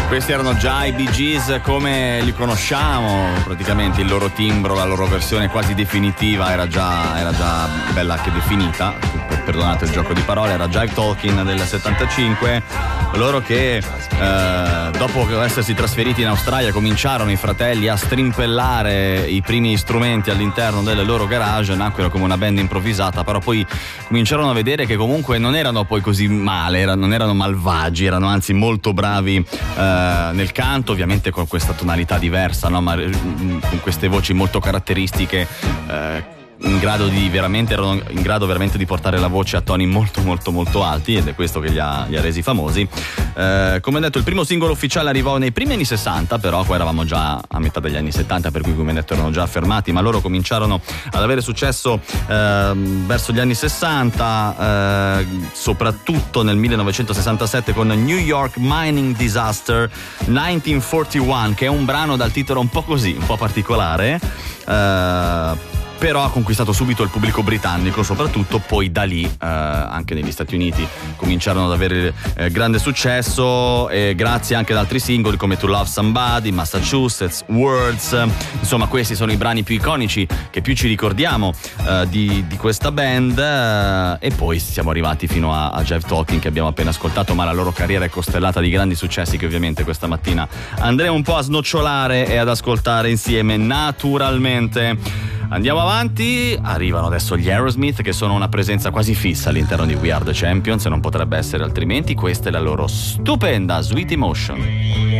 Questi erano già i Bee Gees come li conosciamo, praticamente il loro timbro, la loro versione quasi definitiva era già bella che definita, perdonate il gioco di parole, era Jive Talking del 75, loro che dopo essersi trasferiti in Australia cominciarono i fratelli a strimpellare i primi strumenti all'interno delle loro garage, nacquero come una band improvvisata, però poi cominciarono a vedere che comunque non erano poi così male, non erano malvagi, erano anzi molto bravi nel canto, ovviamente con questa tonalità diversa, no? Ma con queste voci molto caratteristiche, erano in grado veramente di portare la voce a toni molto molto molto alti, ed è questo che li ha resi famosi. Come detto, il primo singolo ufficiale arrivò nei primi anni 60, però qua eravamo già a metà degli anni 70, per cui come detto erano già affermati, ma loro cominciarono ad avere successo verso gli anni 60, soprattutto nel 1967 con New York Mining Disaster 1941, che è un brano dal titolo un po' così, un po' particolare, però ha conquistato subito il pubblico britannico soprattutto, poi da lì anche negli Stati Uniti cominciarono ad avere grande successo, e grazie anche ad altri singoli come To Love Somebody, Massachusetts, Words, insomma questi sono i brani più iconici che più ci ricordiamo di questa band, e poi siamo arrivati fino a Jive Talking che abbiamo appena ascoltato, ma la loro carriera è costellata di grandi successi che ovviamente questa mattina andremo un po' a snocciolare e ad ascoltare insieme, naturalmente. Andiamo avanti, arrivano adesso gli Aerosmith, che sono una presenza quasi fissa all'interno di We Are The Champions, e non potrebbe essere altrimenti. Questa è la loro stupenda Sweet Emotion.